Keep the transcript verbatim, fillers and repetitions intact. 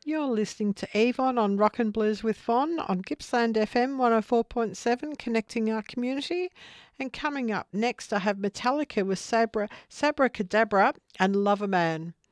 You're listening to Yvonne on Rock and Blues with Von on Gippsland F M one oh four point seven, connecting our community. And coming up next, I have Metallica with Sabra, Sabra Cadabra and Love a Man.